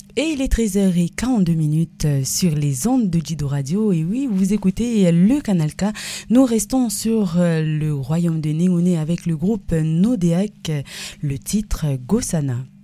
Et il est 13h42 sur les ondes de Jido Radio. Et oui, vous écoutez le Canal K. Nous restons sur le royaume de Néoné avec le groupe Nodéak, le titre Gossana.